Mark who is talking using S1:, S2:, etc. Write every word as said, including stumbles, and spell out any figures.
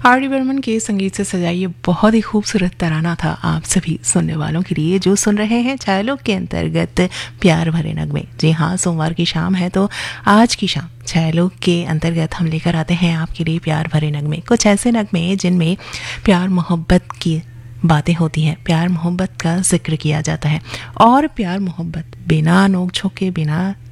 S1: R D Burman के संगीत से सजा ये बहुत ही खूबसूरत तराना था आप सभी सुनने वालों के लिए जो सुन रहे हैं छायालोक के अंतर्गत प्यार भरे नगमे। जी हाँ, सोमवार की शाम है तो आज की शाम छायालोक के अंतर्गत हम लेकर आते हैं आपके लिए प्यार भरे नगमे, कुछ ऐसे नगमे जिनमें प्यार मोहब्बत की बातें होती हैं, प्यार मोहब्बत का जिक्र किया जाता है और प्यार मोहब्बत बिना नोक झोंक के, बिना